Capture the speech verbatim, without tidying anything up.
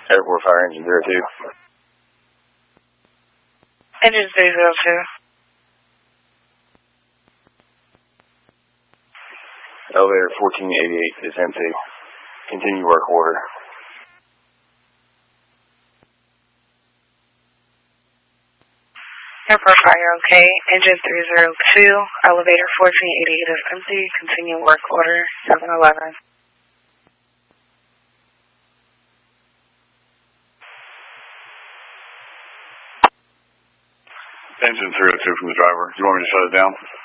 Airport Fire Engine zero two. Engine three zero two. Elevator fourteen eighty-eight is empty. Continue work order. Airport Fire, okay. Engine three zero two. Elevator fourteen eighty-eight is empty. Continue work order seven eleven. Engine three oh two from the driver. Do you want me to shut it down?